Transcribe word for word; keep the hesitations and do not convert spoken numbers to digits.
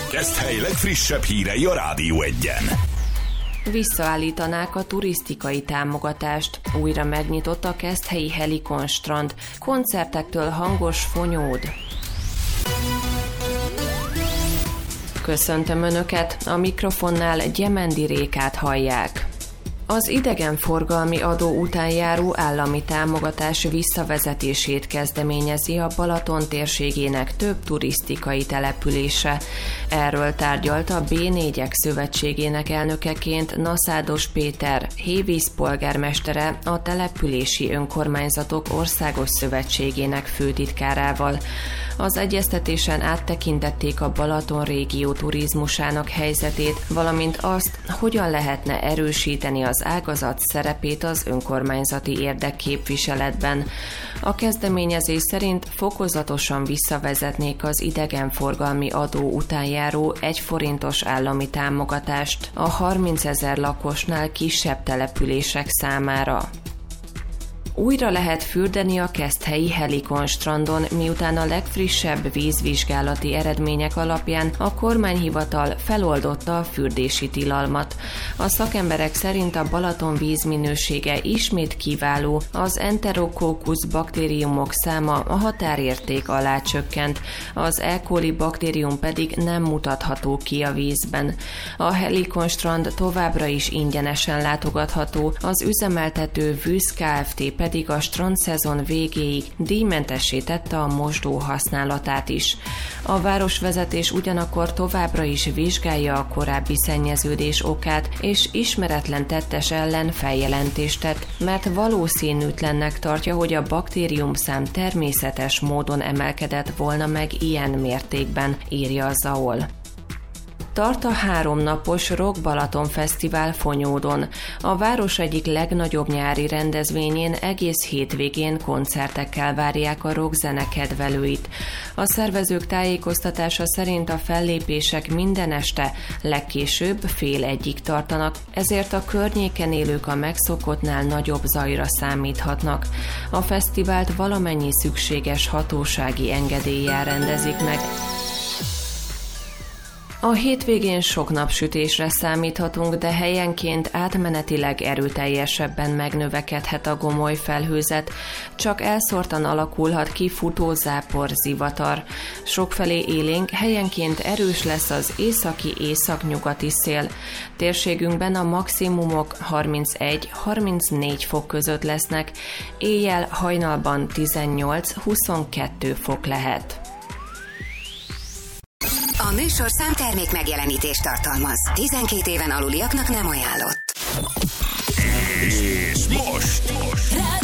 Keszthely legfrissebb hírei a Rádió Egyen. Visszaállítanák a turisztikai támogatást. Újra nyitott a keszthelyi Helikon strand. Koncertektől hangos fonyód. Köszöntöm Önöket, a mikrofonnál Gyemendi Rékát hallják. Az idegenforgalmi adó után járó állami támogatás visszavezetését kezdeményezi a Balaton térségének több turisztikai települése. Erről tárgyalt a bé négyek szövetségének elnökeként Naszádos Péter, Hévíz polgármestere a Települési Önkormányzatok Országos Szövetségének főtitkárával. Az egyeztetésen áttekintették a Balaton régió turizmusának helyzetét, valamint azt, hogyan lehetne erősíteni az ágazat szerepét az önkormányzati érdekképviseletben. A kezdeményezés szerint fokozatosan visszavezetnék az idegenforgalmi adó után járó egy forintos állami támogatást a harmincezer lakosnál kisebb települések számára. Újra lehet fürdeni a keszthelyi Helikon strandon, miután a legfrissebb vízvizsgálati eredmények alapján a kormányhivatal feloldotta a fürdési tilalmat. A szakemberek szerint a Balaton vízminősége ismét kiváló, az Enterococcus baktériumok száma a határérték alá csökkent, az E. coli baktérium pedig nem mutatható ki a vízben. A Helikon strand továbbra is ingyenesen látogatható, az üzemeltető Vűz Kft. Pedig a strandszezon végéig díjmentessé tette a mosdó használatát is. A városvezetés ugyanakkor továbbra is vizsgálja a korábbi szennyeződés okát, és ismeretlen tettes ellen feljelentést tett, mert valószínűtlennek tartja, hogy a baktériumszám természetes módon emelkedett volna meg ilyen mértékben, írja a Zaol. Tart a háromnapos Rock Balaton Fesztivál Fonyódon. A város egyik legnagyobb nyári rendezvényén egész hétvégén koncertekkel várják a rockzene kedvelőit. A szervezők tájékoztatása szerint a fellépések minden este, legkésőbb fél egyig tartanak, ezért a környéken élők a megszokottnál nagyobb zajra számíthatnak. A fesztivált valamennyi szükséges hatósági engedéllyel rendezik meg. A hétvégén sok napsütésre számíthatunk, de helyenként átmenetileg erőteljesebben megnövekedhet a gomoly felhőzet, csak elszórtan alakulhat ki futózápor, zivatar. Sokfelé élénk, helyenként erős lesz az északi-északnyugati szél. Térségünkben a maximumok harmincegy-harmincnégy fok között lesznek, éjjel hajnalban tizennyolc-huszonkettő fok lehet. A műsorszám termék megjelenítést tartalmaz. tizenkét éven aluliaknak nem ajánlott. És most! most.